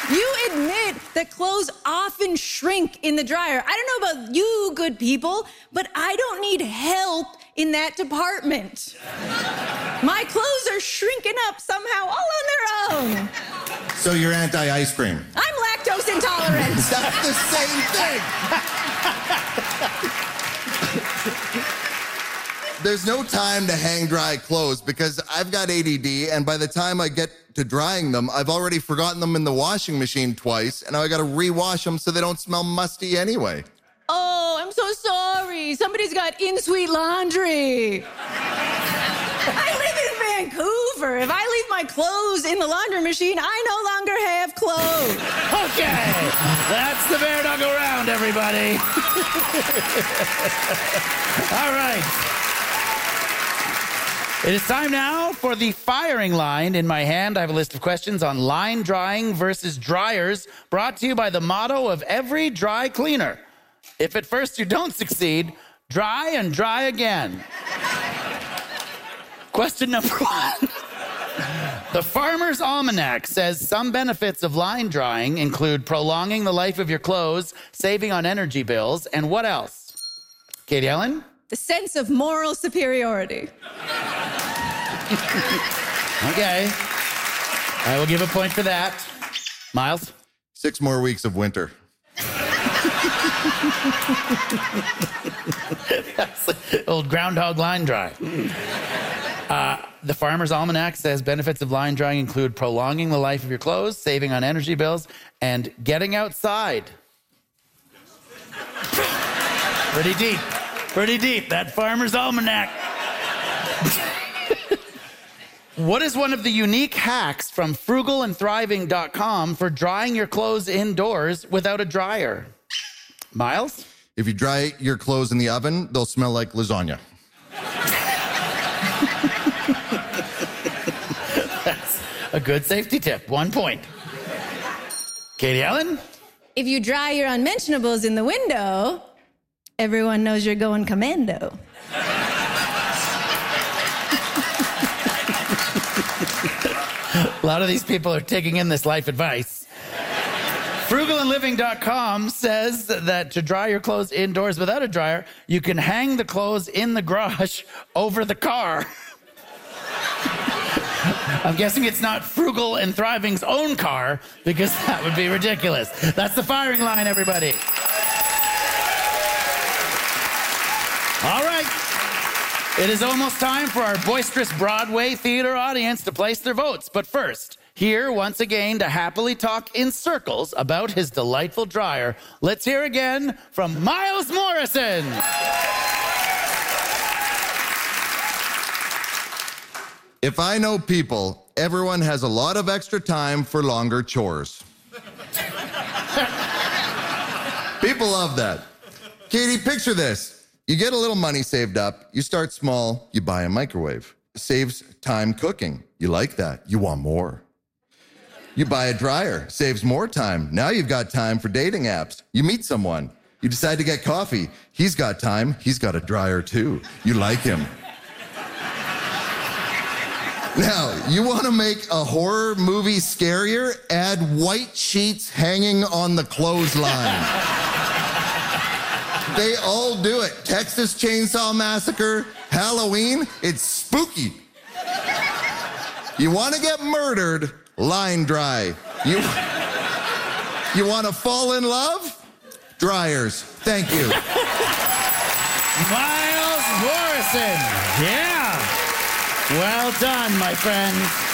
You admit that clothes often shrink in the dryer. I don't know about you, good people, but I don't need help in that department. My clothes are shrinking up somehow all on their own. So you're anti-ice cream? I'm lactose intolerant. That's the same thing. There's no time to hang dry clothes because I've got ADD, and by the time I get to drying them, I've already forgotten them in the washing machine twice, and now I gotta rewash them so they don't smell musty anyway. Oh, I'm so sorry. Somebody's got in-suite laundry. I live in Vancouver. If I leave my clothes in the laundry machine, I no longer have clothes. Okay, that's the Bear Dog Around, everybody. All right. It is time now for the firing line. In my hand, I have a list of questions on line drying versus dryers, brought to you by the motto of every dry cleaner. If at first you don't succeed, dry and dry again. Question number 1. The Farmer's Almanac says some benefits of line drying include prolonging the life of your clothes, saving on energy bills, and what else? Katie Ellen? The sense of moral superiority. Okay. I will give a point for that. Miles? 6 more weeks of winter. That's the old groundhog line dry. The Farmer's Almanac says benefits of line drying include prolonging the life of your clothes, saving on energy bills, and getting outside. Pretty deep. Pretty deep, that Farmer's Almanac. What is one of the unique hacks from frugalandthriving.com for drying your clothes indoors without a dryer? Miles? If you dry your clothes in the oven, they'll smell like lasagna. That's a good safety tip. 1 point. Katie Ellen? If you dry your unmentionables in the window, everyone knows you're going commando. A lot of these people are taking in this life advice. Frugalandliving.com says that to dry your clothes indoors without a dryer, you can hang the clothes in the garage over the car. I'm guessing it's not Frugal and Thriving's own car, because that would be ridiculous. That's the firing line, everybody. All right. It is almost time for our boisterous Broadway theater audience to place their votes. But first, here once again to happily talk in circles about his delightful dryer, let's hear again from Miles Morrison. If I know people, everyone has a lot of extra time for longer chores. People love that. Katie, picture this. You get a little money saved up, you start small, you buy a microwave. Saves time cooking. You like that. You want more. You buy a dryer. Saves more time. Now you've got time for dating apps. You meet someone. You decide to get coffee. He's got time. He's got a dryer too. You like him. Now, you want to make a horror movie scarier? Add white sheets hanging on the clothesline. They all do it. Texas Chainsaw Massacre, Halloween, it's spooky. You want to get murdered? Line dry. You want to fall in love? Dryers. Thank you. Miles Morrison. Yeah. Well done, my friend.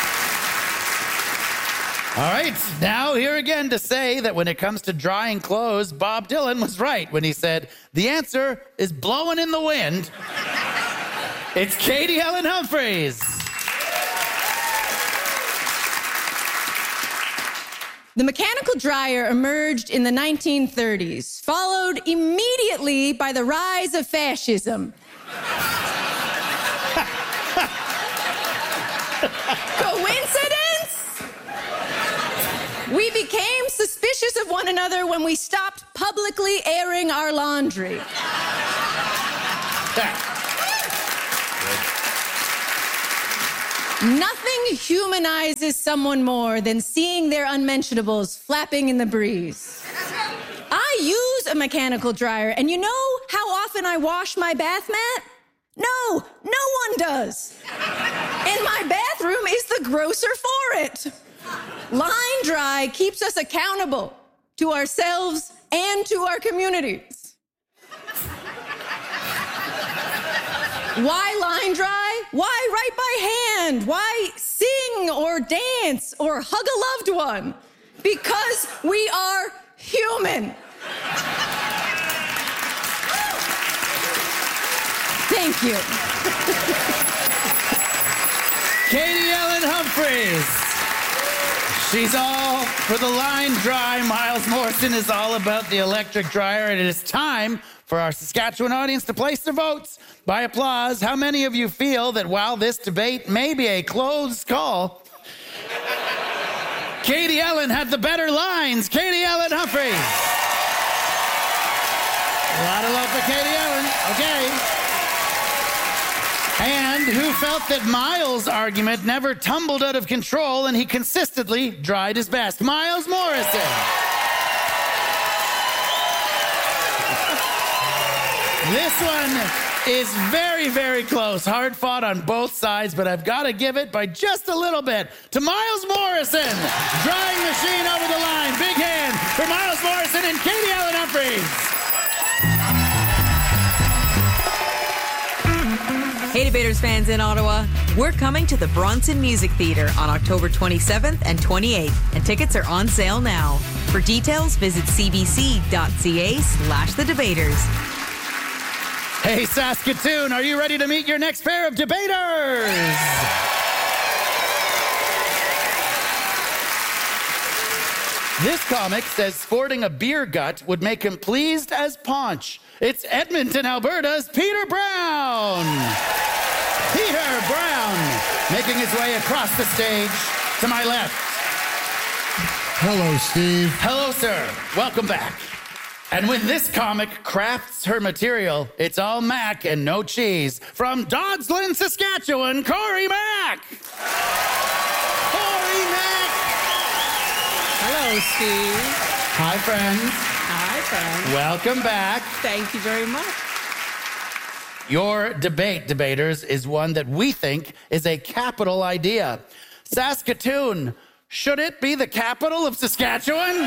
All right, now here again to say that when it comes to drying clothes, Bob Dylan was right when he said, the answer is blowing in the wind. It's Katie Ellen Humphreys. The mechanical dryer emerged in the 1930s, followed immediately by the rise of fascism. Coincidence? We became suspicious of one another when we stopped publicly airing our laundry. Nothing humanizes someone more than seeing their unmentionables flapping in the breeze. I use a mechanical dryer, and you know how often I wash my bath mat? No one does. And my bathroom is the grosser for it. Line Dry keeps us accountable to ourselves and to our communities. Why line dry? Why write by hand? Why sing or dance or hug a loved one? Because we are human. Thank you. Katie Ellen Humphries. She's all for the line dry. Miles Morrison is all about the electric dryer. And it is time for our Saskatchewan audience to place their votes. By applause, how many of you feel that while this debate may be a close call, Katie Ellen had the better lines? Katie Ellen Humphries. A lot of love for Katie Ellen. Okay. And who felt that Miles' argument never tumbled out of control and he consistently tried his best? Miles Morrison. This one is very, very close. Hard fought on both sides, but I've got to give it by just a little bit to Miles Morrison. Drying machine over the line. Big hand for Miles Morrison and Katie Ellen Humphries. Hey, Debaters fans in Ottawa, we're coming to the Bronson Music Theatre on October 27th and 28th, and tickets are on sale now. For details, visit cbc.ca/thedebaters. Hey, Saskatoon, are you ready to meet your next pair of debaters? This comic says sporting a beer gut would make him pleased as Paunch. It's Edmonton, Alberta's Peter Brown. Peter Brown, making his way across the stage to my left. Hello, Steve. Hello, sir. Welcome back. And when this comic crafts her material, it's all mac and no cheese. From Doddsland, Saskatchewan, Corey Mack. Corey Mack. Hello, Steve. Hi, friends. Hi, friends. Welcome back. Thank you very much. Your debate, debaters, is one that we think is a capital idea. Saskatoon, should it be the capital of Saskatchewan?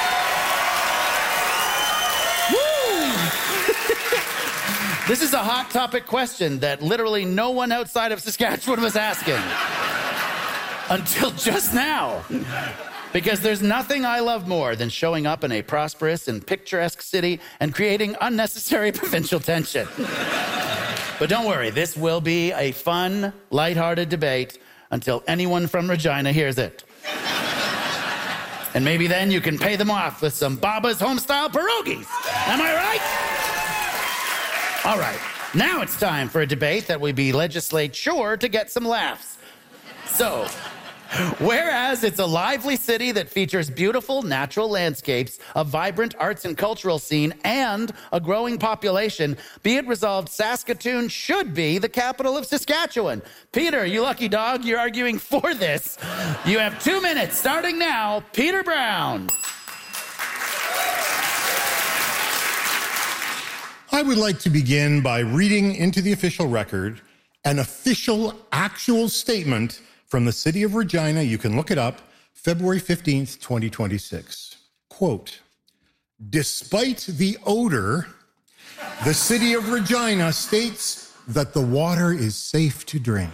Woo! This is a hot topic question that literally no one outside of Saskatchewan was asking. Until just now. Because there's nothing I love more than showing up in a prosperous and picturesque city and creating unnecessary provincial tension. But don't worry, this will be a fun, lighthearted debate until anyone from Regina hears it. And maybe then you can pay them off with some Baba's Homestyle pierogies. Am I right? All right, now it's time for a debate that will be legislate sure to get some laughs. So, whereas it's a lively city that features beautiful natural landscapes, a vibrant arts and cultural scene, and a growing population, be it resolved Saskatoon should be the capital of Saskatchewan. Peter, you lucky dog, you're arguing for this. You have 2 minutes, starting now. Peter Brown. I would like to begin by reading into the official record an official, actual statement from the city of Regina. You can look it up, February 15th, 2026. Quote, despite the odor, the city of Regina states that the water is safe to drink.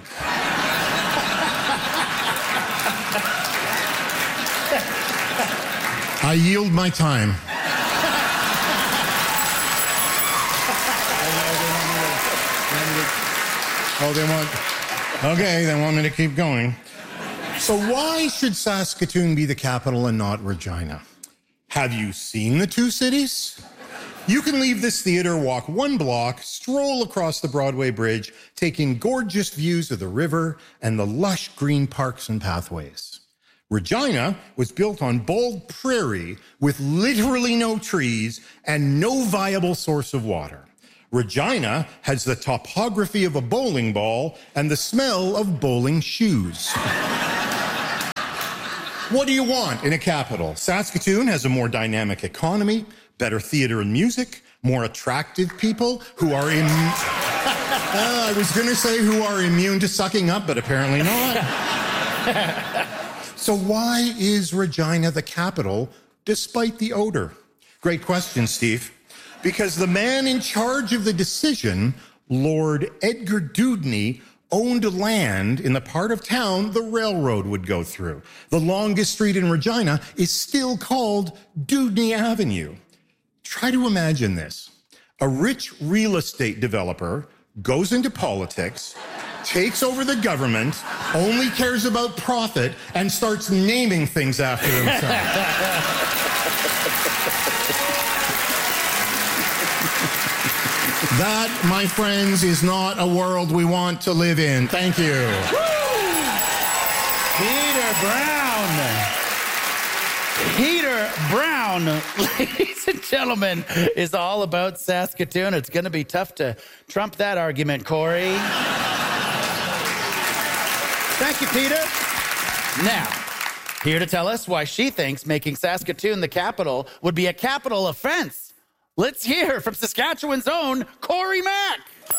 I yield my time. They want me to keep going. So why should Saskatoon be the capital and not Regina? Have you seen the two cities? You can leave this theater, walk 1 block, stroll across the Broadway Bridge, taking gorgeous views of the river and the lush green parks and pathways. Regina was built on bald prairie with literally no trees and no viable source of water. Regina has the topography of a bowling ball and the smell of bowling shoes. What do you want in a capital? Saskatoon has a more dynamic economy, better theater and music, more attractive people who are I was going to say who are immune to sucking up, but apparently not. So why is Regina the capital despite the odor? Great question, Steve. Because the man in charge of the decision, Lord Edgar Dewdney, owned land in the part of town the railroad would go through. The longest street in Regina is still called Dewdney Avenue. Try to imagine this. A rich real estate developer goes into politics, takes over the government, only cares about profit, and starts naming things after himself. That, my friends, is not a world we want to live in. Thank you. Peter Brown, ladies and gentlemen, is all about Saskatoon. It's going to be tough to trump that argument, Corey. Thank you, Peter. Now, here to tell us why she thinks making Saskatoon the capital would be a capital offense. Let's hear from Saskatchewan's own Corey Mack.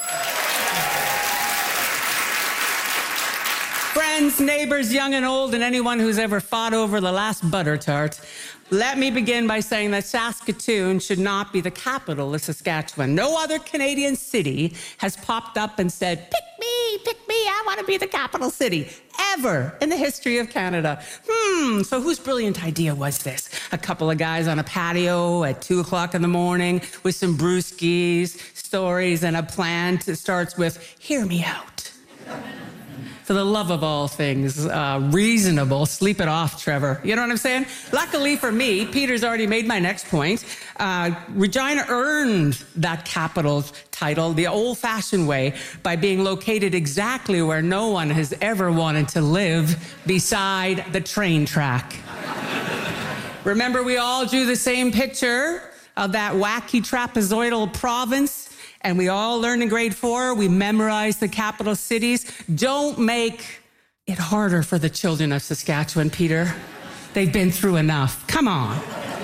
Friends, neighbors, young and old, and anyone who's ever fought over the last butter tart, let me begin by saying that Saskatoon should not be the capital of Saskatchewan. No other Canadian city has popped up and said, pick me, I want to be the capital city, ever in the history of Canada. So whose brilliant idea was this? A couple of guys on a patio at 2 o'clock in the morning with some brewskis, stories, and a plan that starts with, hear me out. For the love of all things reasonable, sleep it off, Trevor. You know what I'm saying? Luckily for me, Peter's already made my next point. Regina earned that capital title the old-fashioned way by being located exactly where no one has ever wanted to live, beside the train track. Remember, we all drew the same picture of that wacky trapezoidal province? And we all learned in grade 4, we memorized the capital cities. Don't make it harder for the children of Saskatchewan, Peter. They've been through enough. Come on.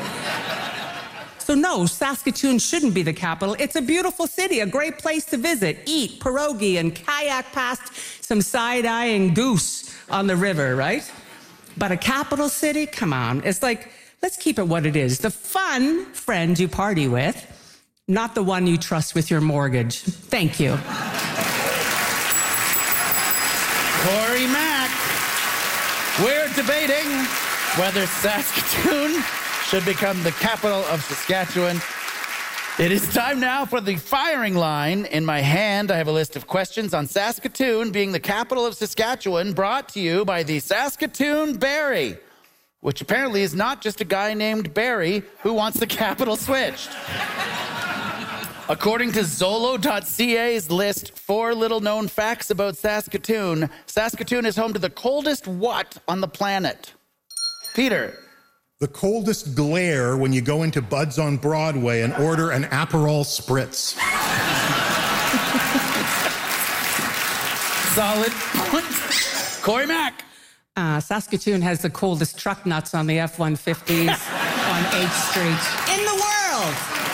So no, Saskatoon shouldn't be the capital. It's a beautiful city, a great place to visit, eat pierogi, and kayak past some side-eyeing goose on the river, right? But a capital city, come on. It's like, let's keep it what it is. The fun friend you party with, not the one you trust with your mortgage. Thank you. Corey Mack. We're debating whether Saskatoon should become the capital of Saskatchewan. It is time now for the firing line. In my hand, I have a list of questions on Saskatoon being the capital of Saskatchewan, brought to you by the Saskatoon Barrie, which apparently is not just a guy named Barry who wants the capital switched. According to Zolo.ca's list, 4 little-known facts about Saskatoon, Saskatoon is home to the coldest what on the planet? Peter. The coldest glare when you go into Bud's on Broadway and order an Aperol Spritz. Solid point. Corey Mack. Saskatoon has the coldest truck nuts on the F-150s on H Street in the world.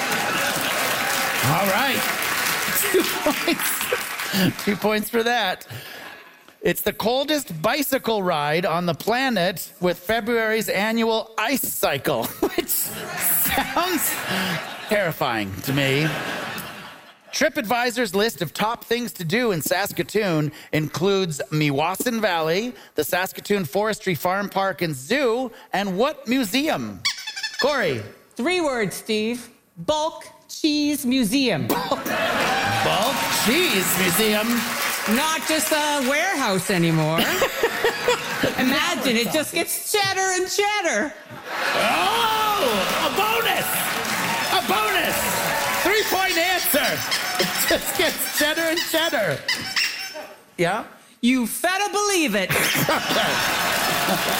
All right. 2 points. 2 points for that. It's the coldest bicycle ride on the planet, with February's annual ice cycle, which sounds terrifying to me. TripAdvisor's list of top things to do in Saskatoon includes Meewasin Valley, the Saskatoon Forestry Farm Park and Zoo, and what museum? Corey. 3 words, Steve. Bulk Cheese Museum. Bulk Cheese Museum. Not just a warehouse anymore. Imagine, it just gets cheddar and cheddar. Oh, a bonus. A bonus. 3-point answer. It just gets cheddar and cheddar. Yeah? You better believe it.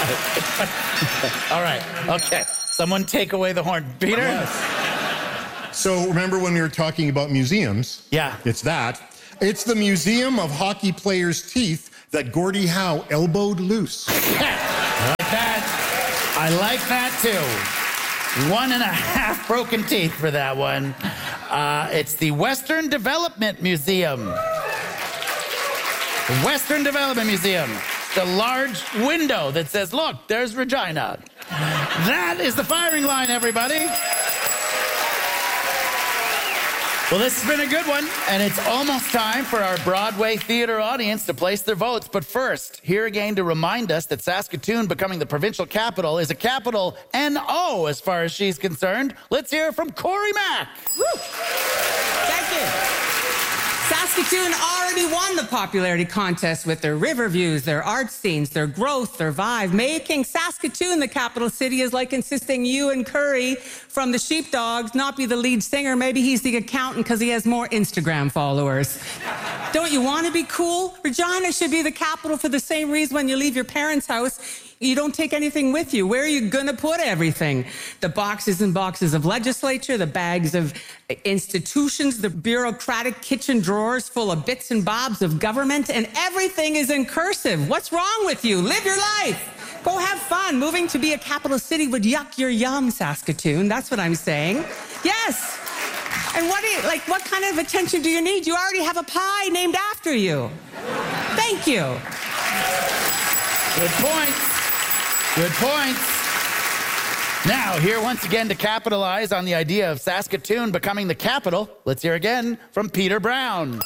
All right. Okay. Someone take away the horn. Peter? Yes. So remember when we were talking about museums? Yeah. It's that. It's the Museum of Hockey Players' Teeth that Gordie Howe elbowed loose. I like that too. 1.5 broken teeth for that one. It's the Western Development Museum. The Western Development Museum. The large window that says, look, there's Regina. That is the firing line, everybody. Well, this has been a good one, and it's almost time for our Broadway theater audience to place their votes. But first, here again to remind us that Saskatoon becoming the provincial capital is a capital N-O as far as she's concerned. Let's hear from Corey Mack. Woo. Thank you. Saskatoon already won the popularity contest with their river views, their art scenes, their growth, their vibe. Making Saskatoon the capital city is like insisting Ewan Curry from the Sheepdogs not be the lead singer. Maybe he's the accountant because he has more Instagram followers. Don't you want to be cool? Regina should be the capital for the same reason when you leave your parents' house. You don't take anything with you. Where are you going to put everything? The boxes and boxes of legislature, the bags of institutions, the bureaucratic kitchen drawers full of bits and bobs of government, and everything is in cursive. What's wrong with you? Live your life. Go have fun. Moving to be a capital city would yuck your yum, Saskatoon. That's what I'm saying. Yes. And what kind of attention do you need? You already have a pie named after you. Thank you. Good point. Good points. Now, here once again to capitalize on the idea of Saskatoon becoming the capital, let's hear again from Peter Brown.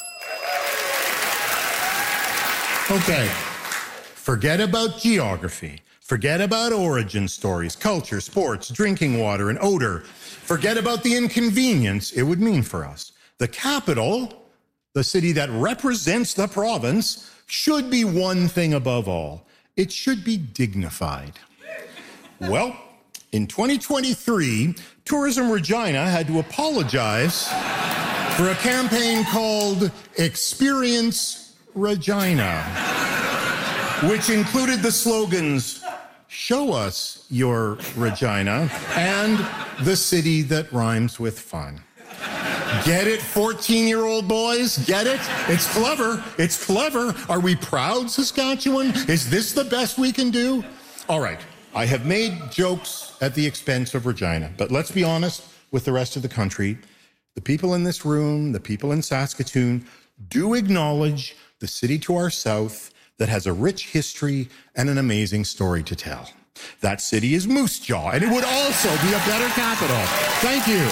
Okay. Forget about geography. Forget about origin stories, culture, sports, drinking water, and odor. Forget about the inconvenience it would mean for us. The capital, the city that represents the province, should be one thing above all. It should be dignified. Well, in 2023, Tourism Regina had to apologize for a campaign called Experience Regina, which included the slogans, "Show us your Regina," and "The city that rhymes with fun." Get it, 14-year-old boys? Get it? It's clever. It's clever. Are we proud, Saskatchewan? Is this the best we can do? All right. I have made jokes at the expense of Regina, but let's be honest with the rest of the country. The people in this room, the people in Saskatoon, do acknowledge the city to our south that has a rich history and an amazing story to tell. That city is Moose Jaw, and it would also be a better capital. Thank you.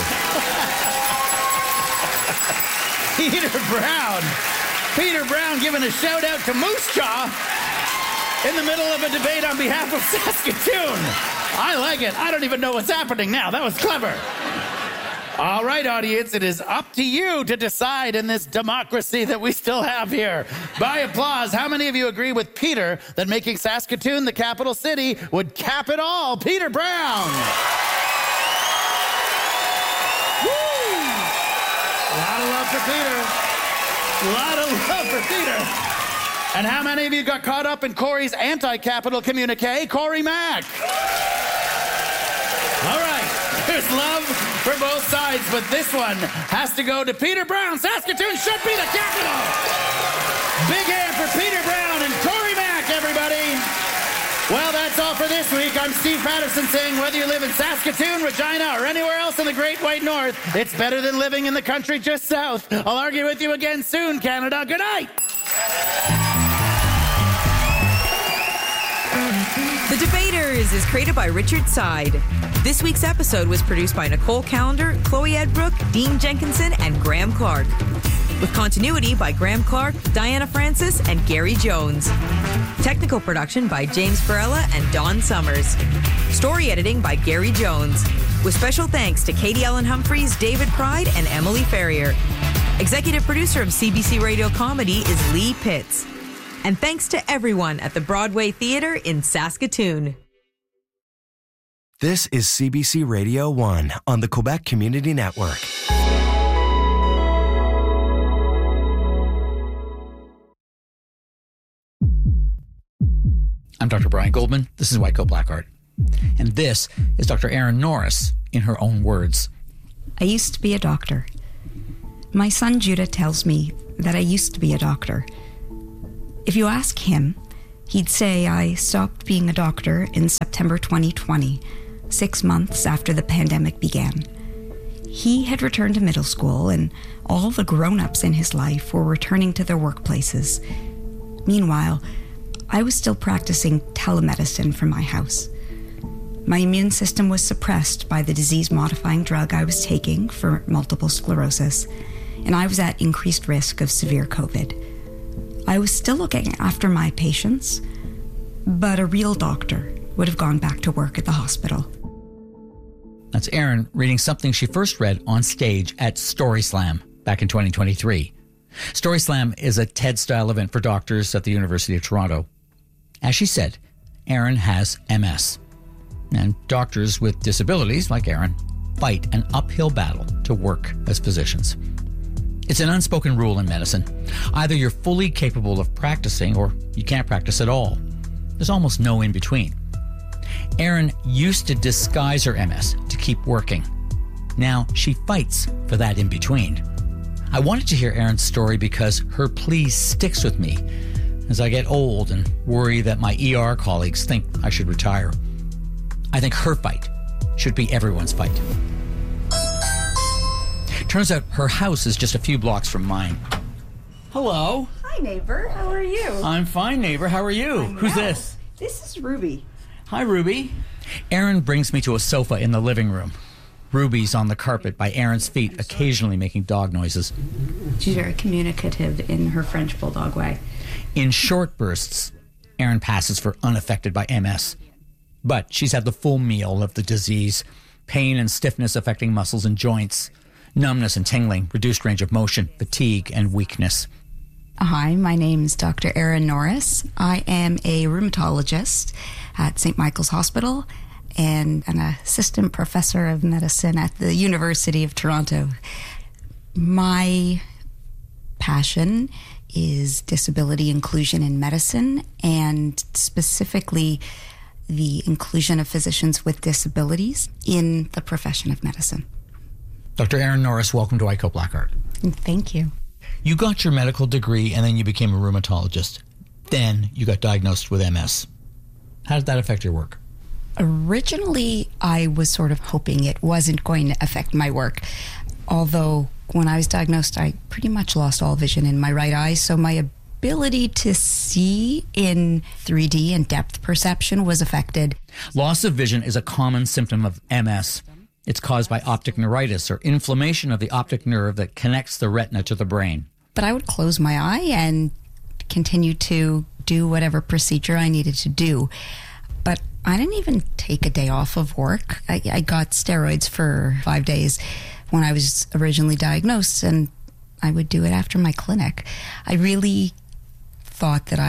Peter Brown giving a shout out to Moose Jaw in the middle of a debate on behalf of Saskatoon. I like it. I don't even know what's happening now. That was clever. All right, audience, it is up to you to decide in this democracy that we still have here. By applause, how many of you agree with Peter that making Saskatoon the capital city would cap it all? Peter Brown. A lot of love for Peter. A lot of love for Peter. And how many of you got caught up in Corey's anti-capital communique? Corey Mack. All right. There's love for both sides, but this one has to go to Peter Brown. Saskatoon should be the capital. Big hand for Peter Brown and Corey Mack, everybody. Well, that's all for this week. I'm Steve Patterson saying whether you live in Saskatoon, Regina, or anywhere else in the Great White North, it's better than living in the country just south. I'll argue with you again soon, Canada. Good night. The Debaters is created by Richard Side. This week's episode was produced by Nicole Callender, Chloe Edbrook, Dean Jenkinson, and Graham Clark. With continuity by Graham Clark, Diana Francis, and Gary Jones. Technical production by James Farella and Don Summers. Story editing by Gary Jones. With special thanks to Katie Ellen Humphreys, David Pride, and Emily Ferrier. Executive producer of CBC Radio Comedy is Lee Pitts. And thanks to everyone at the Broadway Theater in Saskatoon. This is CBC Radio 1 on the Quebec Community Network. I'm Dr. Brian Goldman. This is White Coat Black Art. And this is Dr. Erin Norris in her own words. I used to be a doctor. My son Judah tells me that I used to be a doctor. If you ask him, he'd say I stopped being a doctor in September 2020, 6 months after the pandemic began. He had returned to middle school, and all the grown-ups in his life were returning to their workplaces. Meanwhile, I was still practicing telemedicine from my house. My immune system was suppressed by the disease-modifying drug I was taking for multiple sclerosis, and I was at increased risk of severe COVID. I was still looking after my patients, but a real doctor would have gone back to work at the hospital. That's Erin reading something she first read on stage at Story Slam back in 2023. Story Slam is a TED-style event for doctors at the University of Toronto. As she said, Erin has MS. And doctors with disabilities, like Erin, fight an uphill battle to work as physicians. It's an unspoken rule in medicine. Either you're fully capable of practicing or you can't practice at all. There's almost no in between. Erin used to disguise her MS to keep working. Now she fights for that in between. I wanted to hear Erin's story because her plea sticks with me as I get old and worry that my ER colleagues think I should retire. I think her fight should be everyone's fight. Turns out her house is just a few blocks from mine. Hello. Hi, neighbor. How are you? I'm fine, neighbor. How are you? Who's this? This is Ruby. Hi, Ruby. Erin brings me to a sofa in the living room. Ruby's on the carpet by Erin's feet, occasionally making dog noises. She's very communicative in her French bulldog way. In short bursts, Erin passes for unaffected by MS. But she's had the full meal of the disease: pain and stiffness affecting muscles and joints, numbness and tingling, reduced range of motion, fatigue, and weakness. Hi, my name's Dr. Erin Norris. I am a rheumatologist at St. Michael's Hospital and an assistant professor of medicine at the University of Toronto. My passion is disability inclusion in medicine, and specifically the inclusion of physicians with disabilities in the profession of medicine. Dr. Erin Norris, welcome to ICO Blackheart. Thank you. You got your medical degree and then you became a rheumatologist. Then you got diagnosed with MS. How did that affect your work? Originally, I was sort of hoping it wasn't going to affect my work. Although when I was diagnosed, I pretty much lost all vision in my right eye, so my ability to see in 3D and depth perception was affected. Loss of vision is a common symptom of MS. It's caused by optic neuritis, or inflammation of the optic nerve that connects the retina to the brain. But I would close my eye and continue to do whatever procedure I needed to do. But I didn't even take a day off of work. I got steroids for 5 days when I was originally diagnosed, and I would do it after my clinic. I really thought that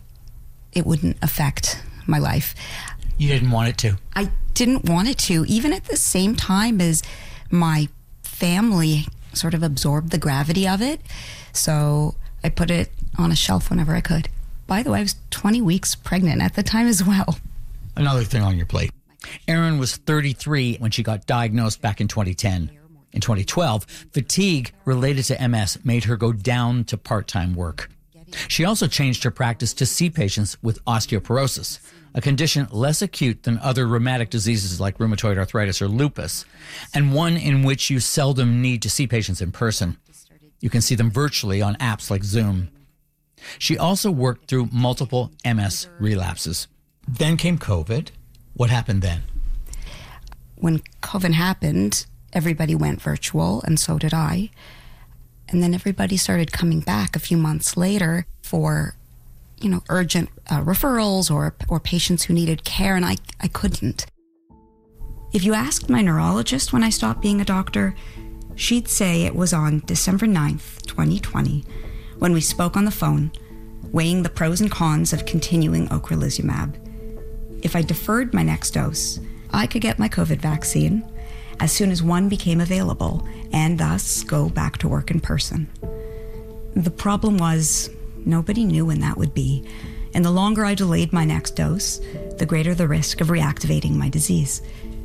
it wouldn't affect my life. You didn't want it to? I didn't want it to, even at the same time as my family sort of absorbed the gravity of it. So I put it on a shelf whenever I could. By the way, I was 20 weeks pregnant at the time as well. Another thing on your plate. Erin was 33 when she got diagnosed back in 2010. In 2012, fatigue related to MS made her go down to part-time work. She also changed her practice to see patients with osteoporosis, a condition less acute than other rheumatic diseases like rheumatoid arthritis or lupus, and one in which you seldom need to see patients in person. You can see them virtually on apps like Zoom. She also worked through multiple MS relapses. Then came COVID. What happened then? When COVID happened, everybody went virtual, and so did I. And then everybody started coming back a few months later for, urgent referrals or patients who needed care, and I couldn't. If you asked my neurologist when I stopped being a doctor, she'd say it was on December 9th, 2020, when we spoke on the phone, weighing the pros and cons of continuing ocrelizumab. If I deferred my next dose, I could get my COVID vaccine as soon as one became available, and thus go back to work in person. The problem was, nobody knew when that would be, and the longer I delayed my next dose, the greater the risk of reactivating my disease.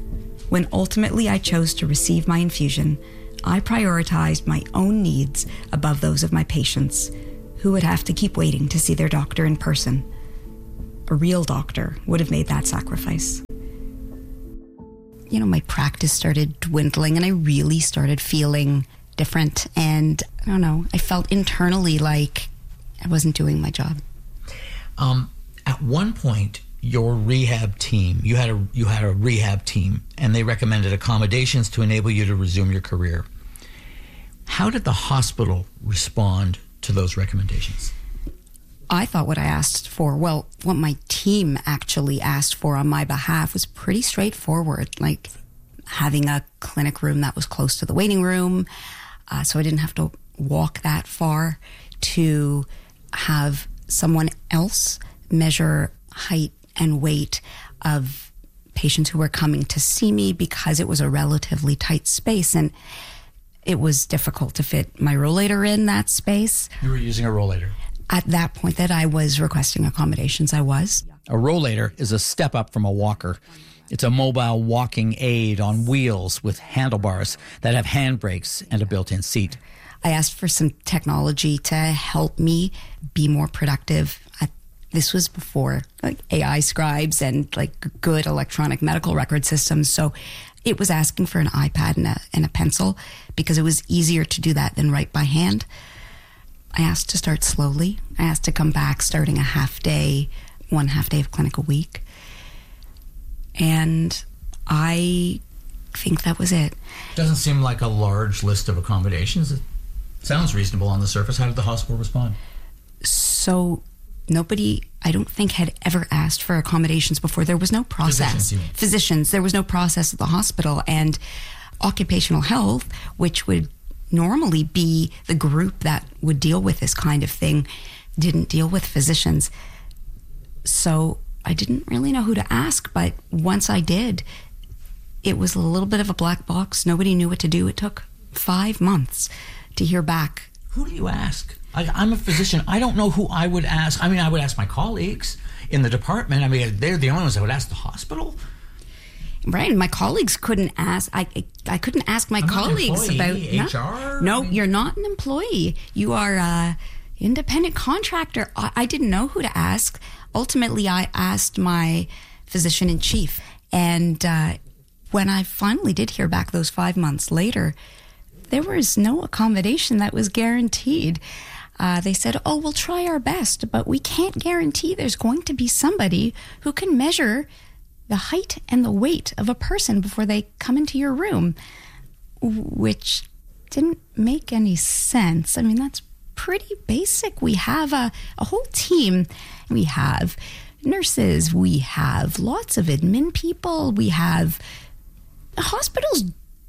When ultimately I chose to receive my infusion, I prioritized my own needs above those of my patients, who would have to keep waiting to see their doctor in person. A real doctor would have made that sacrifice. You know, my practice started dwindling and I really started feeling different. And I don't know, I felt internally like I wasn't doing my job. At one point, your rehab team, you had a rehab team, and they recommended accommodations to enable you to resume your career. How did the hospital respond to those recommendations? I thought what I asked for, well, what my team actually asked for on my behalf was pretty straightforward, like having a clinic room that was close to the waiting room, so I didn't have to walk that far, to have someone else measure height and weight of patients who were coming to see me, because it was a relatively tight space and it was difficult to fit my rollator in that space. You were using a rollator? At that point that I was requesting accommodations, I was. A rollator is a step up from a walker. It's a mobile walking aid on wheels with handlebars that have handbrakes and a built-in seat. I asked for some technology to help me be more productive. This was before like AI scribes and like good electronic medical record systems. So it was asking for an iPad and a pencil, because it was easier to do that than write by hand. I asked to start slowly. I asked to come back starting one half day of clinic a week. And I think that was it. Doesn't seem like a large list of accommodations. It sounds reasonable on the surface. How did the hospital respond? So nobody, I don't think, had ever asked for accommodations before. There was no process. Physicians, there was no process at the hospital. And occupational health, which would normally be the group that would deal with this kind of thing, didn't deal with physicians. So I didn't really know who to ask, but once I did, it was a little bit of a black box. Nobody knew what to do. It took 5 months to hear back. Who do you ask? I'm a physician. I don't know who I would ask. I mean, I would ask my colleagues in the department. I mean, they're the only ones I would ask the hospital. Right, and my colleagues couldn't ask. I couldn't ask my colleagues about HR. No, you're not an employee. You are a independent contractor. I didn't know who to ask. Ultimately, I asked my physician in chief, and when I finally did hear back those 5 months later, there was no accommodation that was guaranteed. They said, "Oh, we'll try our best, but we can't guarantee there's going to be somebody who can measure the height and the weight of a person before they come into your room," which didn't make any sense. I mean, that's pretty basic. We have a whole team. We have nurses. We have lots of admin people. We have hospitals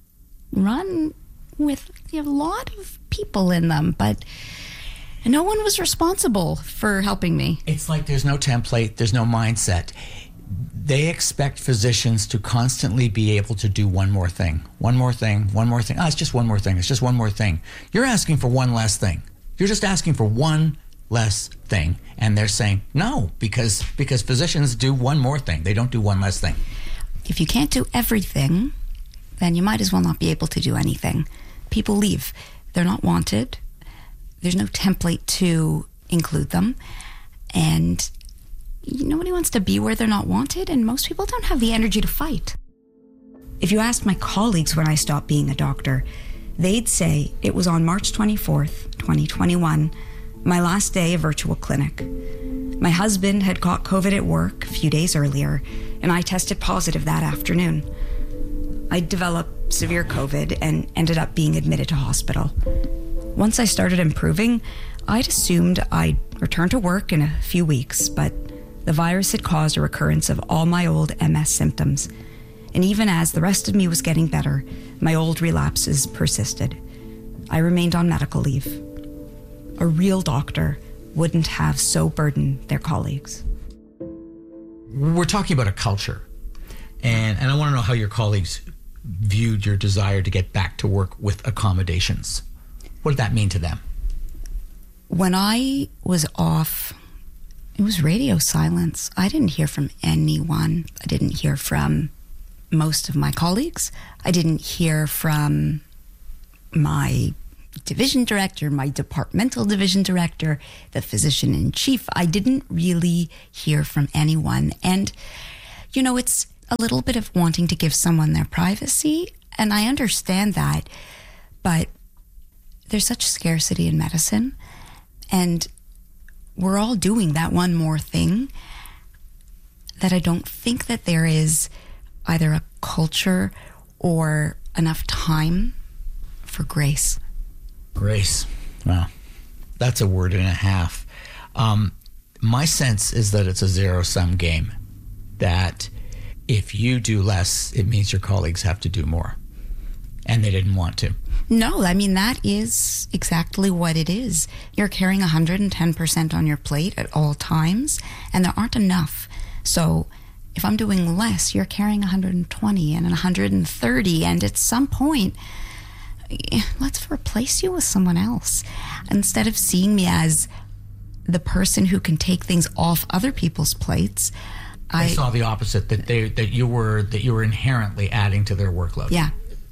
run with a lot of people in them, but no one was responsible for helping me. It's like there's no template, there's no mindset. They expect physicians to constantly be able to do one more thing, one more thing, one more thing. Oh, it's just one more thing. It's just one more thing. You're asking for one less thing. You're just asking for one less thing. And they're saying no, because physicians do one more thing. They don't do one less thing. If you can't do everything, then you might as well not be able to do anything. People leave. They're not wanted. There's no template to include them. And nobody wants to be where they're not wanted, and most people don't have the energy to fight. If you asked my colleagues when I stopped being a doctor, they'd say it was on March 24th, 2021, my last day of virtual clinic. My husband had caught COVID at work a few days earlier, and I tested positive that afternoon. I developed severe COVID and ended up being admitted to hospital. Once I started improving, I'd assumed I'd return to work in a few weeks, but the virus had caused a recurrence of all my old MS symptoms. And even as the rest of me was getting better, my old relapses persisted. I remained on medical leave. A real doctor wouldn't have so burdened their colleagues. We're talking about a culture. And I want to know how your colleagues viewed your desire to get back to work with accommodations. What did that mean to them? When I was off, it was radio silence. I didn't hear from anyone. I didn't hear from most of my colleagues. I didn't hear from my division director, my departmental division director, the physician in chief. I didn't really hear from anyone. And, you know, it's a little bit of wanting to give someone their privacy. And I understand that. But there's such scarcity in medicine. And we're all doing that one more thing that I don't think that there is either a culture or enough time for grace. Grace. Well, that's a word and a half. My sense is that it's a zero-sum game, that if you do less, it means your colleagues have to do more. And they didn't want to. No, I mean, that is exactly what it is. You're carrying 110% on your plate at all times, and there aren't enough. So if I'm doing less, you're carrying 120 and 130, and at some point, let's replace you with someone else. Instead of seeing me as the person who can take things off other people's plates, I saw the opposite, that you were inherently adding to their workload. Yeah.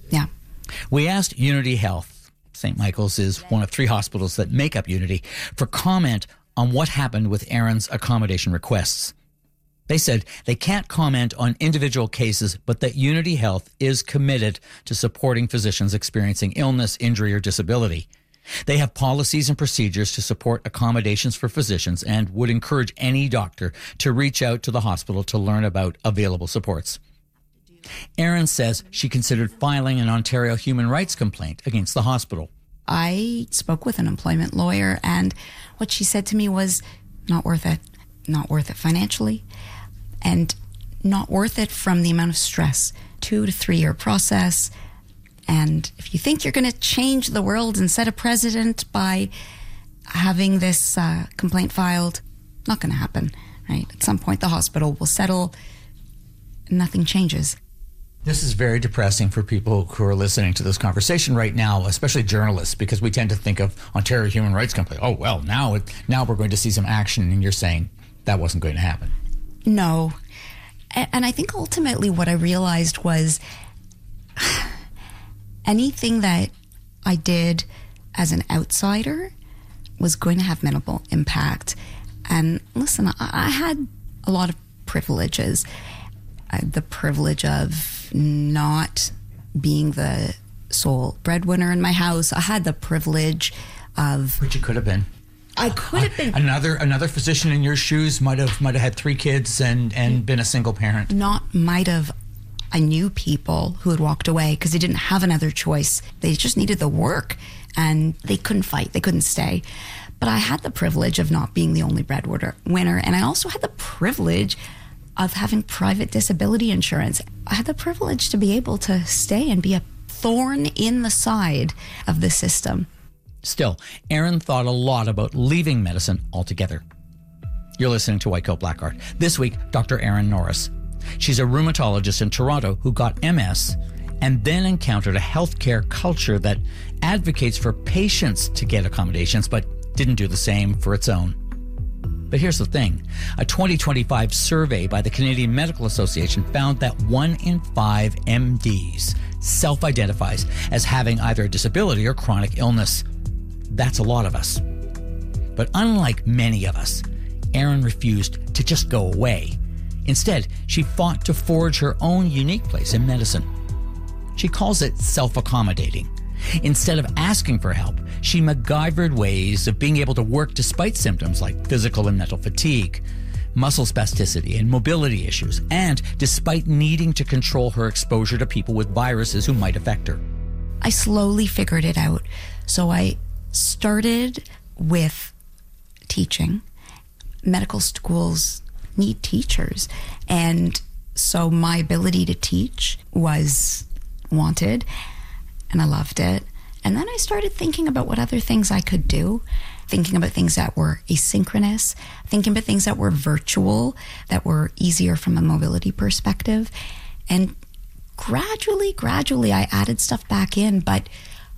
We asked Unity Health, St. Michael's is one of 3 hospitals that make up Unity, for comment on what happened with Erin's accommodation requests. They said they can't comment on individual cases, but that Unity Health is committed to supporting physicians experiencing illness, injury, or disability. They have policies and procedures to support accommodations for physicians and would encourage any doctor to reach out to the hospital to learn about available supports. Erin says she considered filing an Ontario human rights complaint against the hospital. I spoke with an employment lawyer, and what she said to me was, not worth it. Not worth it financially, and not worth it from the amount of stress. 2 to 3 year process. And if you think you're going to change the world and set a precedent by having this complaint filed, not going to happen, right? At some point, the hospital will settle, and nothing changes. This is very depressing for people who are listening to this conversation right now, especially journalists, because we tend to think of Ontario Human Rights Complaint. Oh, well, now we're going to see some action, and you're saying that wasn't going to happen. No. And I think ultimately what I realized was anything that I did as an outsider was going to have minimal impact. And listen, I had a lot of privileges. I had the privilege of not being the sole breadwinner in my house. I had the privilege of... Which you could have been. I could have been. Another physician in your shoes might have had 3 kids and been a single parent. Might have. I knew people who had walked away because they didn't have another choice. They just needed the work, and they couldn't fight. They couldn't stay. But I had the privilege of not being the only breadwinner, and I also had the privilege of having private disability insurance. I had the privilege to be able to stay and be a thorn in the side of the system. Still, Erin thought a lot about leaving medicine altogether. You're listening to White Coat Black Art. This week, Dr. Erin Norris. She's a rheumatologist in Toronto who got MS and then encountered a healthcare culture that advocates for patients to get accommodations but didn't do the same for its own. But here's the thing. A 2025 survey by the Canadian Medical Association found that 1 in 5 MDs self-identifies as having either a disability or chronic illness. That's a lot of us. But unlike many of us, Erin refused to just go away. Instead, she fought to forge her own unique place in medicine. She calls it self-accommodating. Instead of asking for help, she MacGyvered ways of being able to work despite symptoms like physical and mental fatigue, muscle spasticity, and mobility issues, and despite needing to control her exposure to people with viruses who might affect her. I slowly figured it out. So I started with teaching. Medical schools need teachers. And so my ability to teach was wanted, and I loved it. And then I started thinking about what other things I could do, thinking about things that were asynchronous, thinking about things that were virtual, that were easier from a mobility perspective. And gradually, I added stuff back in, but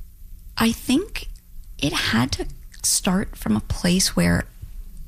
I think it had to start from a place where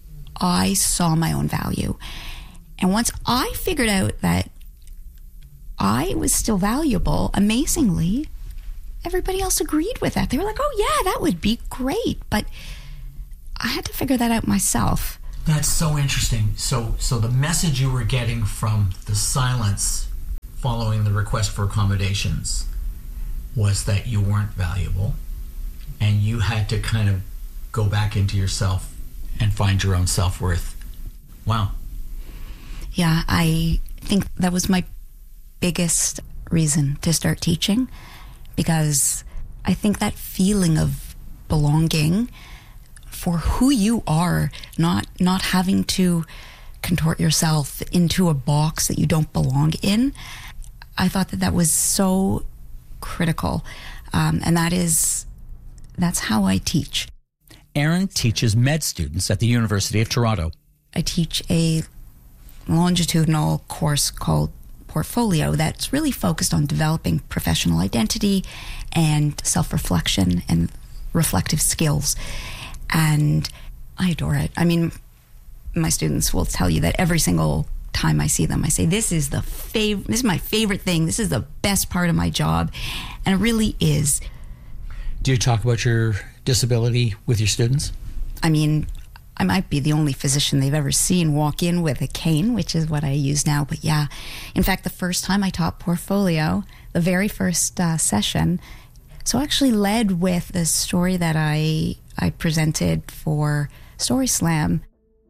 I saw my own value. And once I figured out that I was still valuable. Amazingly, everybody else agreed with that. They were like, oh yeah, that would be great. But I had to figure that out myself. That's so interesting. So the message you were getting from the silence following the request for accommodations was that you weren't valuable, and you had to kind of go back into yourself and find your own self-worth. Wow. Yeah, I think that was my biggest reason to start teaching, because I think that feeling of belonging for who you are, not having to contort yourself into a box that you don't belong in, I thought that was so critical. And that's how I teach. Erin teaches med students at the University of Toronto. I teach a longitudinal course called Portfolio that's really focused on developing professional identity and self-reflection and reflective skills. And I adore it. I mean, my students will tell you that every single time I see them, I say, this is my favorite thing. This is the best part of my job. And it really is. Do you talk about your disability with your students? I mean, I might be the only physician they've ever seen walk in with a cane, which is what I use now. But yeah, in fact, the first time I taught Portfolio, the very first session, so I actually led with the story that I presented for Story Slam.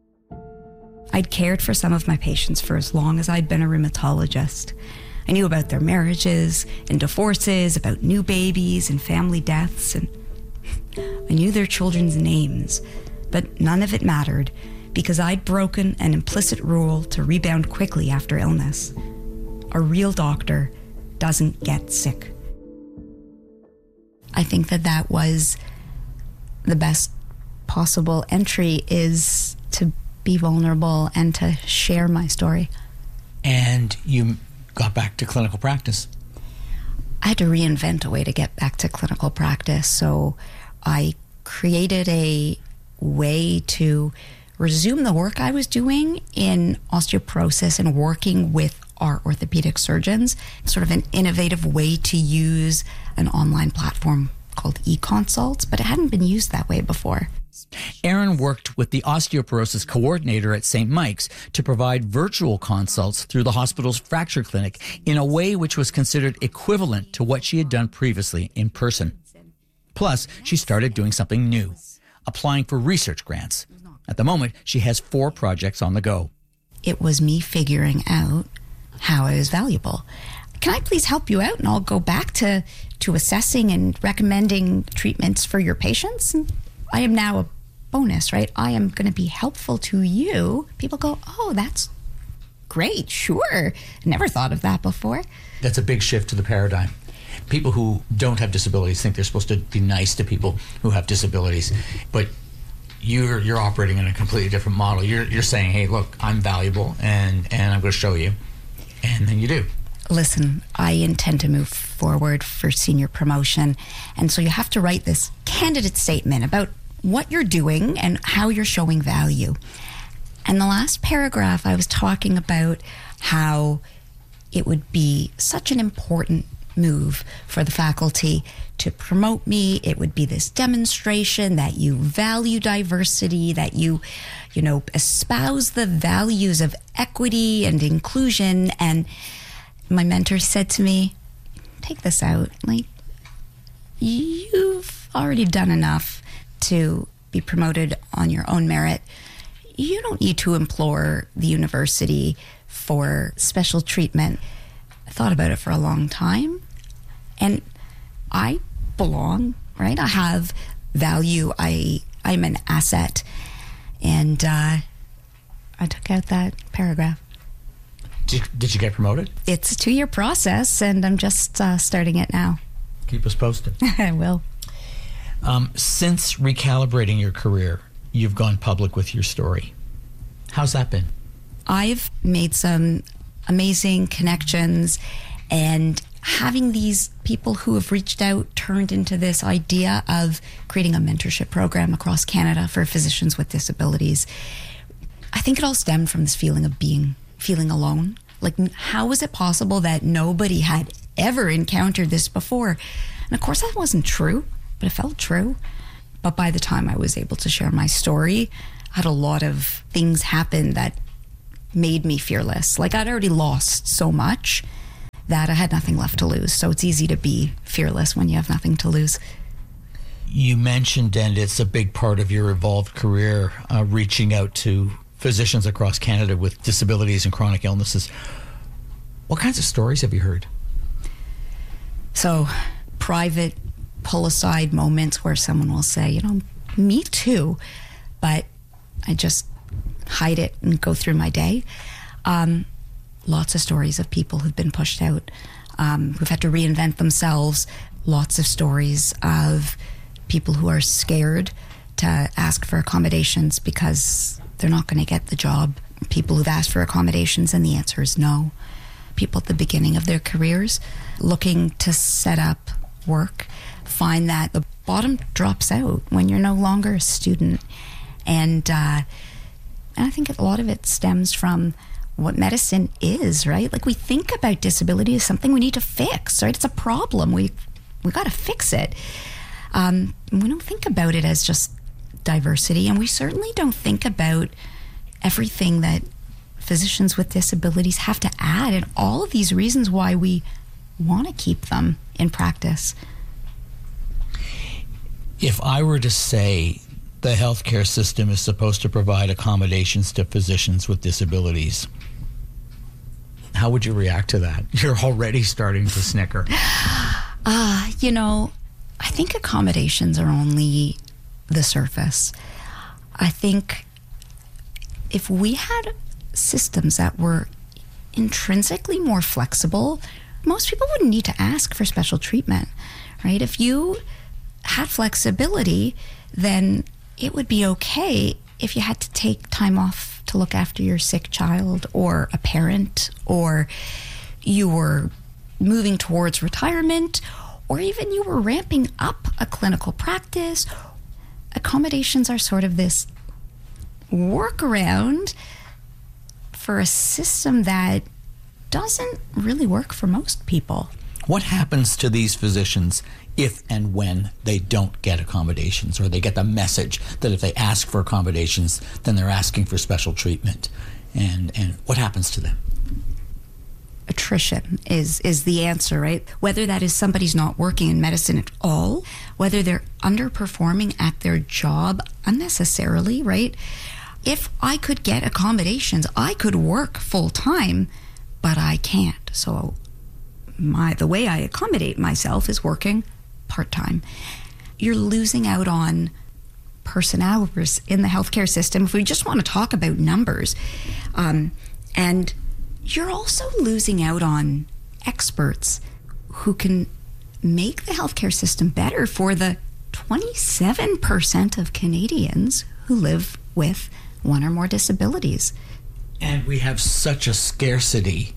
I'd cared for some of my patients for as long as I'd been a rheumatologist. I knew about their marriages and divorces, about new babies and family deaths, and I knew their children's names. But none of it mattered because I'd broken an implicit rule to rebound quickly after illness. A real doctor doesn't get sick. I think that was the best possible entry, is to be vulnerable and to share my story. And you got back to clinical practice. I had to reinvent a way to get back to clinical practice. So I created a way to resume the work I was doing in osteoporosis and working with our orthopedic surgeons, sort of an innovative way to use an online platform called eConsults, but it hadn't been used that way before. Erin worked with the osteoporosis coordinator at St. Mike's to provide virtual consults through the hospital's fracture clinic in a way which was considered equivalent to what she had done previously in person. Plus, she started doing something new, applying for research grants. At the moment, she has 4 projects on the go. It was me figuring out how I was valuable. Can I please help you out? And I'll go back to assessing and recommending treatments for your patients. And I am now a bonus, right? I am going to be helpful to you. People go, oh, that's great. Sure. Never thought of that before. That's a big shift to the paradigm. People who don't have disabilities think they're supposed to be nice to people who have disabilities, but you're operating in a completely different model. You're saying, hey, look, I'm valuable, and I'm going to show you, and then you do. Listen, I intend to move forward for senior promotion, and so you have to write this candidate statement about what you're doing and how you're showing value. And the last paragraph, I was talking about how it would be such an important move for the faculty to promote me. It would be this demonstration that you value diversity, that you espouse the values of equity and inclusion. And my mentor said to me, take this out. Like, you've already done enough to be promoted on your own merit. You don't need to implore the university for special treatment. I thought about it for a long time, and I belong, right? I have value. I'm an asset. And I took out that paragraph. Did you get promoted? It's a 2-year process, and I'm just starting it now. Keep us posted. I will. Since recalibrating your career, you've gone public with your story. How's that been? I've made some amazing connections, and having these people who have reached out turned into this idea of creating a mentorship program across Canada for physicians with disabilities. I think it all stemmed from this feeling of feeling alone, Like, how was it possible that nobody had ever encountered this before? And of course, that wasn't true, but it felt true. But by the time I was able to share my story, I had a lot of things happen that made me fearless. Like, I'd already lost so much that I had nothing left to lose. So it's easy to be fearless when you have nothing to lose. You mentioned, and it's a big part of your evolved career, reaching out to physicians across Canada with disabilities and chronic illnesses. What kinds of stories have you heard? So, private pull-aside moments where someone will say, you know, me too, but I just hide it and go through my day. Lots of stories of people who've been pushed out, who've had to reinvent themselves. Lots of stories of people who are scared to ask for accommodations because they're not going to get the job. People who've asked for accommodations and the answer is no. People at the beginning of their careers looking to set up work find that the bottom drops out when you're no longer a student. And I think a lot of it stems from what medicine is, right? Like, we think about disability as something we need to fix, right? It's a problem. We got to fix it. We don't think about it as just diversity, and we certainly don't think about everything that physicians with disabilities have to add and all of these reasons why we want to keep them in practice. If I were to say the healthcare system is supposed to provide accommodations to physicians with disabilities, how would you react to that? You're already starting to snicker. You know, I think accommodations are only the surface. I think if we had systems that were intrinsically more flexible, most people wouldn't need to ask for special treatment, right? If you had flexibility, then it would be okay if you had to take time off to look after your sick child or a parent, or you were moving towards retirement, or even you were ramping up a clinical practice. Accommodations are sort of this workaround for a system that doesn't really work for most people. What happens to these physicians if and when they don't get accommodations, or they get the message that if they ask for accommodations, then they're asking for special treatment? And what happens to them? Attrition is the answer, right? Whether that is somebody's not working in medicine at all, whether they're underperforming at their job unnecessarily, right? If I could get accommodations, I could work full time, but I can't. So the way I accommodate myself is working part-time. You're losing out on person hours in the healthcare system, if we just want to talk about numbers. And you're also losing out on experts who can make the healthcare system better for the 27% of Canadians who live with one or more disabilities. And we have such a scarcity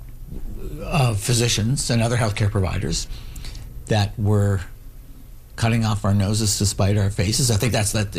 of physicians and other healthcare providers that we're cutting off our noses to spite our faces. I think that's that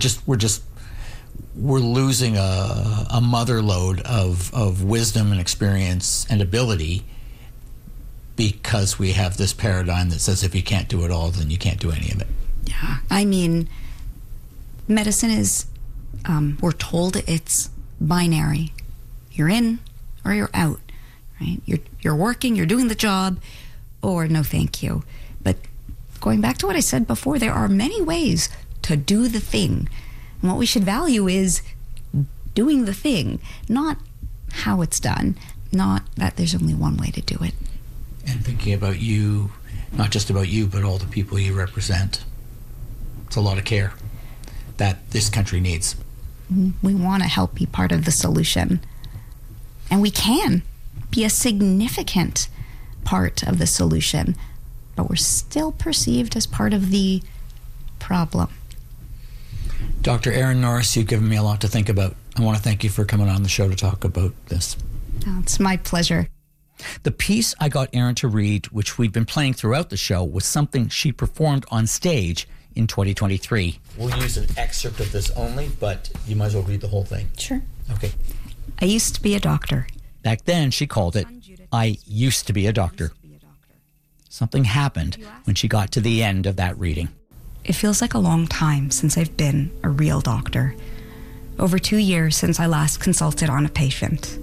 we're losing a mother lode of wisdom and experience and ability because we have this paradigm that says if you can't do it all, then you can't do any of it. Yeah, I mean, medicine is, we're told it's binary. You're in or you're out, right? You're working, you're doing the job, or no thank you. But going back to what I said before, there are many ways to do the thing. And what we should value is doing the thing, not how it's done, not that there's only one way to do it. And thinking about you, not just about you, but all the people you represent. It's a lot of care that this country needs. We want to help be part of the solution. And we can be a significant part of the solution, but we're still perceived as part of the problem. Dr. Erin Norris, you've given me a lot to think about. I want to thank you for coming on the show to talk about this. Oh, it's my pleasure. The piece I got Erin to read, which we've been playing throughout the show, was something she performed on stage in 2023. We'll use an excerpt of this only, but you might as well read the whole thing. Sure. Okay. I used to be a doctor. Back then, she called it, I used to be a doctor. Something happened when she got to the end of that reading. It feels like a long time since I've been a real doctor. Over 2 years since I last consulted on a patient.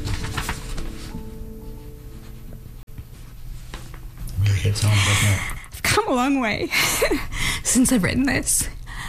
Really hits home, doesn't it? I've come a long way since I've written this.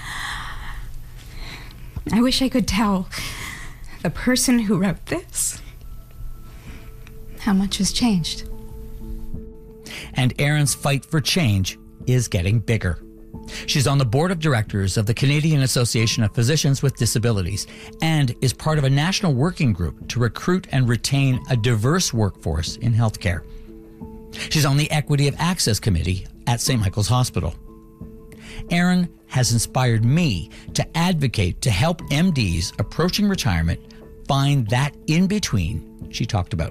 I wish I could tell the person who wrote this how much has changed. And Erin's fight for change is getting bigger. She's on the board of directors of the Canadian Association of Physicians with Disabilities and is part of a national working group to recruit and retain a diverse workforce in healthcare. She's on the Equity of Access Committee at St. Michael's Hospital. Erin has inspired me to advocate to help MDs approaching retirement find that in-between she talked about.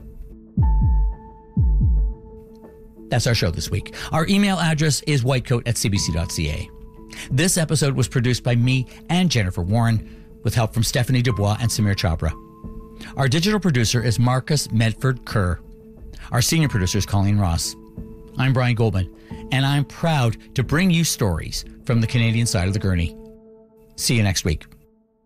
That's our show this week. Our email address is whitecoat@cbc.ca. This episode was produced by me and Jennifer Warren, with help from Stephanie Dubois and Samir Chopra. Our digital producer is Marcus Medford Kerr. Our senior producer is Colleen Ross. I'm Brian Goldman, and I'm proud to bring you stories from the Canadian side of the gurney. See you next week.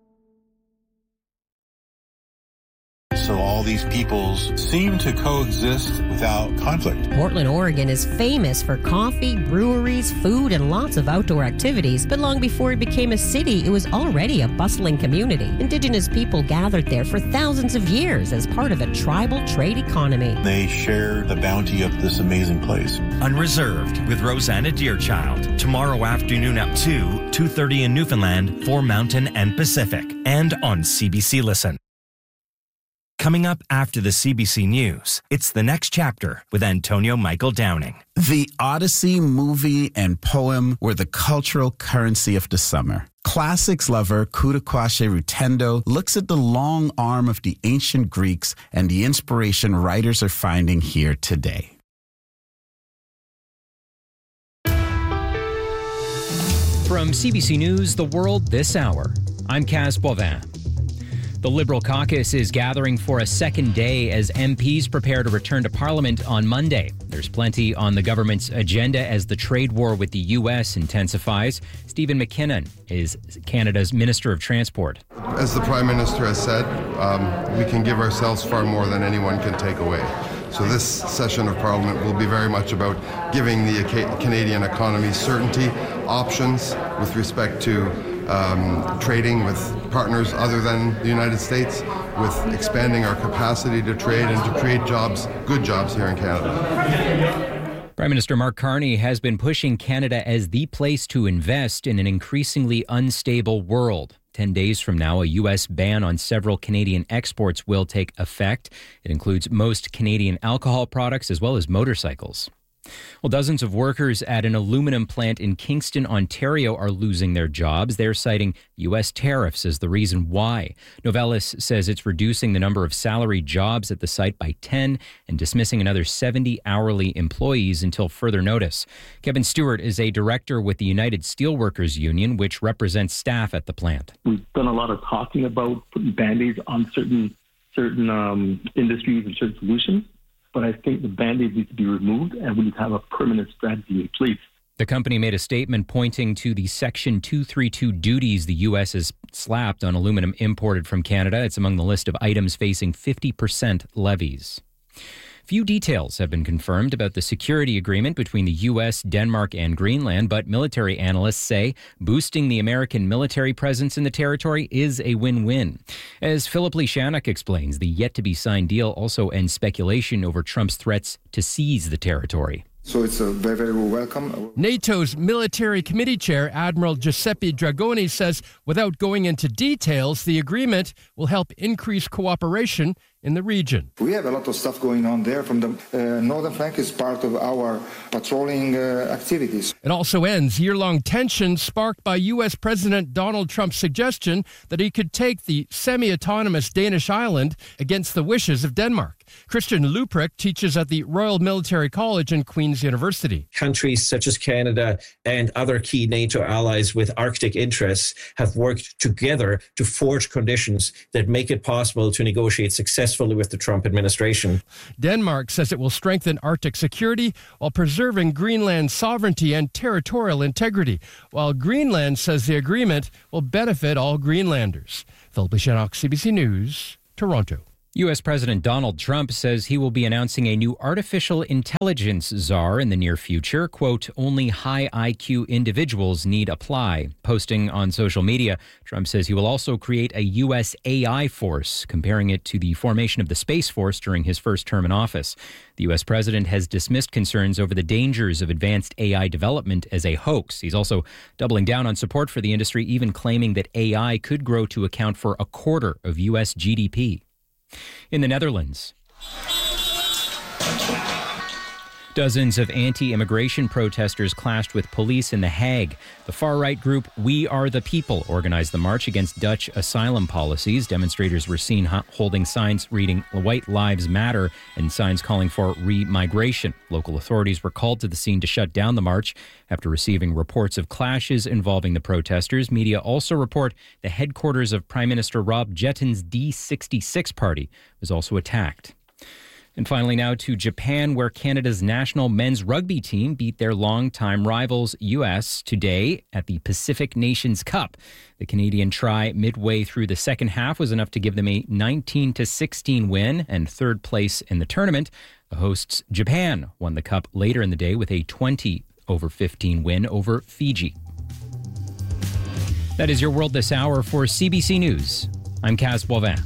So all these peoples seem to coexist without conflict. Portland, Oregon is famous for coffee, breweries, food, and lots of outdoor activities. But long before it became a city, it was already a bustling community. Indigenous people gathered there for thousands of years as part of a tribal trade economy. They share the bounty of this amazing place. Unreserved with Rosanna Deerchild. Tomorrow afternoon at 2:30 in Newfoundland for Mountain and Pacific. And on CBC Listen. Coming up after the CBC News, it's The Next Chapter with Antonio Michael Downing. The Odyssey movie and poem were the cultural currency of the summer. Classics lover Kudakwashe Rutendo looks at the long arm of the ancient Greeks and the inspiration writers are finding here today. From CBC News, The World This Hour, I'm Kaz Boivin. The Liberal caucus is gathering for a second day as MPs prepare to return to Parliament on Monday. There's plenty on the government's agenda as the trade war with the U.S. intensifies. Stephen McKinnon is Canada's Minister of Transport. As the Prime Minister has said, we can give ourselves far more than anyone can take away. So this session of Parliament will be very much about giving the Canadian economy certainty, options with respect to trading with partners other than the United States, with expanding our capacity to trade and to create jobs, good jobs here in Canada. Prime Minister Mark Carney has been pushing Canada as the place to invest in an increasingly unstable world. 10 days from now, a U.S. ban on several Canadian exports will take effect. It includes most Canadian alcohol products as well as motorcycles. Well, dozens of workers at an aluminum plant in Kingston, Ontario are losing their jobs. They're citing U.S. tariffs as the reason why. Novelis says it's reducing the number of salaried jobs at the site by 10 and dismissing another 70 hourly employees until further notice. Kevin Stewart is a director with the United Steelworkers Union, which represents staff at the plant. We've done a lot of talking about putting Band-Aids on certain industries and certain solutions. But I think the Band-Aids need to be removed and we need to have a permanent strategy in place. The company made a statement pointing to the Section 232 duties the U.S. has slapped on aluminum imported from Canada. It's among the list of items facing 50% levies. Few details have been confirmed about the security agreement between the U.S., Denmark, and Greenland, but military analysts say boosting the American military presence in the territory is a win-win. As Philip Lishanek explains, the yet-to-be-signed deal also ends speculation over Trump's threats to seize the territory. So it's a very, very welcome. NATO's military committee chair, Admiral Giuseppe Dragoni, says without going into details, the agreement will help increase cooperation in the region. We have a lot of stuff going on there. From the northern flank is part of our patrolling activities. It also ends year-long tension sparked by U.S. President Donald Trump's suggestion that he could take the semi-autonomous Danish island against the wishes of Denmark. Christian Luprick teaches at the Royal Military College and Queen's University. Countries such as Canada and other key NATO allies with Arctic interests have worked together to forge conditions that make it possible to negotiate successfully with the Trump administration. Denmark says it will strengthen Arctic security while preserving Greenland's sovereignty and territorial integrity, while Greenland says the agreement will benefit all Greenlanders. Phil Bishanok, CBC News, Toronto. U.S. President Donald Trump says he will be announcing a new artificial intelligence czar in the near future. Quote, only high IQ individuals need apply. Posting on social media, Trump says he will also create a U.S. AI force, comparing it to the formation of the Space Force during his first term in office. The U.S. president has dismissed concerns over the dangers of advanced AI development as a hoax. He's also doubling down on support for the industry, even claiming that AI could grow to account for a quarter of U.S. GDP. In the Netherlands, dozens of anti-immigration protesters clashed with police in The Hague. The far-right group We Are the People organized the march against Dutch asylum policies. Demonstrators were seen holding signs reading White Lives Matter and signs calling for re-migration. Local authorities were called to the scene to shut down the march after receiving reports of clashes involving the protesters. Media also report the headquarters of Prime Minister Rob Jetton's D66 party was also attacked. And finally now to Japan, where Canada's national men's rugby team beat their longtime rivals U.S. today at the Pacific Nations Cup. The Canadian try midway through the second half was enough to give them a 19-16 win and third place in the tournament. The hosts, Japan, won the cup later in the day with a 20-15 win over Fiji. That is your world this hour. For CBC News, I'm Kaz Boivin.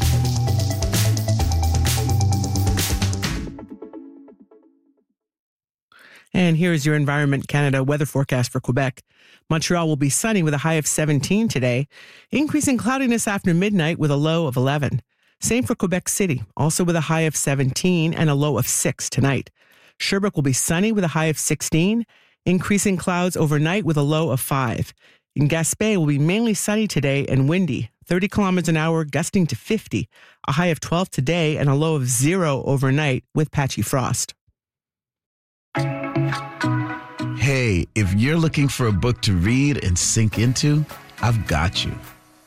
And here is your Environment Canada weather forecast for Quebec. Montreal will be sunny with a high of 17 today, increasing cloudiness after midnight with a low of 11. Same for Quebec City, also with a high of 17 and a low of 6 tonight. Sherbrooke will be sunny with a high of 16, increasing clouds overnight with a low of 5. In Gaspé will be mainly sunny today and windy, 30 kilometers an hour, gusting to 50, a high of 12 today and a low of 0 overnight with patchy frost. Hey, if you're looking for a book to read and sink into, I've got you.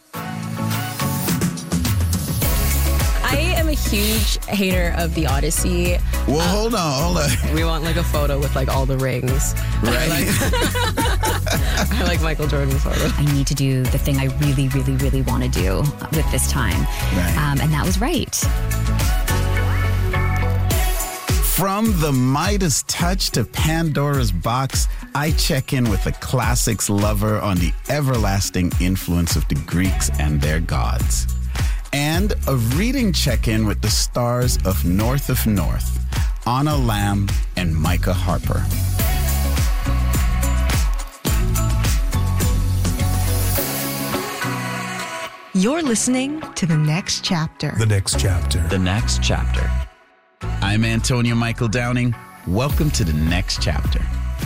I am a huge hater of The Odyssey. Well, hold on. We want like a photo with like all the rings. Right. I like Michael Jordan's photo. I need to do the thing I really, really, really want to do with this time. Right. And that was right. From the Midas touch to Pandora's box, I check in with a classics lover on the everlasting influence of the Greeks and their gods. And a reading check-in with the stars of North of North, Anna Lamb and Micah Harper. You're listening to The Next Chapter. The Next Chapter. The Next Chapter. I'm Antonio Michael Downing. Welcome to The Next Chapter.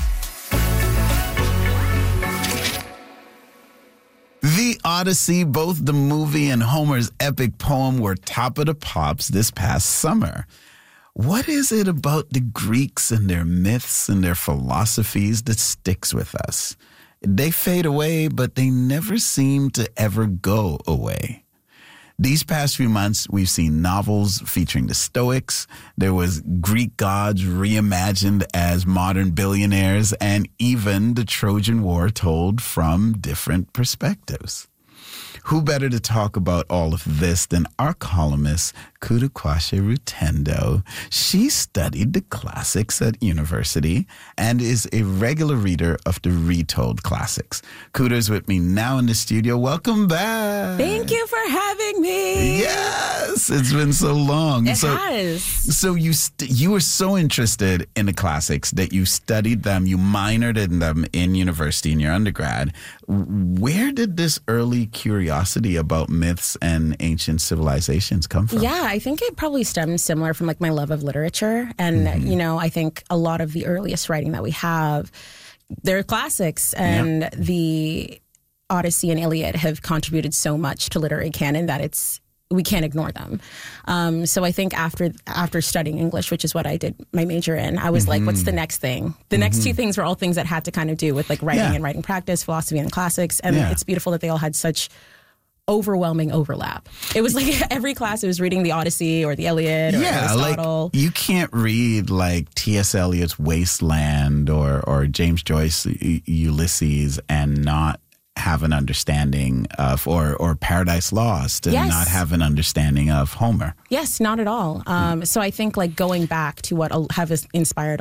The Odyssey, both the movie and Homer's epic poem, were top of the pops this past summer. What is it about the Greeks and their myths and their philosophies that sticks with us? They fade away, but they never seem to ever go away. These past few months, we've seen novels featuring the Stoics. There was Greek gods reimagined as modern billionaires, and even the Trojan War told from different perspectives. Who better to talk about all of this than our columnist, Kudakwashe Rutendo? She studied the classics at university and is a regular reader of the retold classics. Kuda's with me now in the studio. Welcome back. Thank you for having me. Yes, it's been so long. It has. So you were so interested in the classics that you studied them, you minored in them in university in your undergrad. Where did this early curiosity about myths and ancient civilizations come from? Yeah, I think it probably stems similar from like my love of literature. And, you know, I think a lot of the earliest writing that we have, they're classics, and the Odyssey and Iliad have contributed so much to literary canon that we can't ignore them. So I think after studying English, which is what I did my major in, I was like, what's the next thing? The next two things were all things that had to kind of do with like writing and writing practice, philosophy and classics. And it's beautiful that they all had such overwhelming overlap. It was like every class it was reading the Odyssey or the Iliad or Aristotle. Like you can't read like T.S. Eliot's Wasteland or James Joyce Ulysses and not have an understanding of, or Paradise Lost and not have an understanding of Homer. Yes, not at all. So I think like going back to what have inspired